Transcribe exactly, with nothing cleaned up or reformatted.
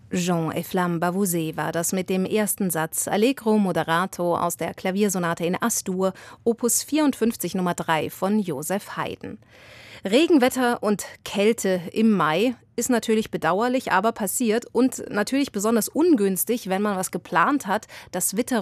Jean et Flamme Bavouzet war das mit dem ersten Satz Allegro moderato aus der Klaviersonate in As-Dur, Opus vierundfünfzig Nummer drei von Joseph Haydn. Regenwetter und Kälte im Mai ist natürlich bedauerlich, aber passiert und natürlich besonders ungünstig, wenn man was geplant hat, das Witterung